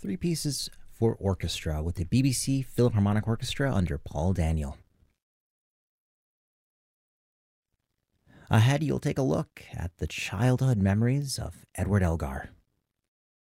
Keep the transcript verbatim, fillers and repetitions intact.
three pieces for orchestra with the B B C Philharmonic Orchestra under Paul Daniel. Ahead, you'll take a look at the childhood memories of Edward Elgar.